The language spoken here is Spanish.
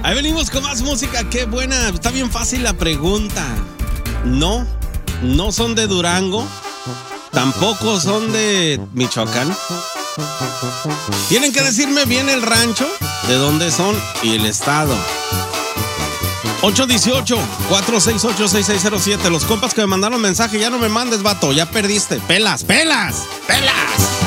Ahí venimos con más música, qué buena. Está bien fácil la pregunta. No son de Durango, tampoco son de Michoacán. Tienen que decirme bien el rancho, de dónde son y el estado. 818-468-6607. Los compas que me mandaron mensaje, ya no me mandes, vato, ya perdiste. Pelas.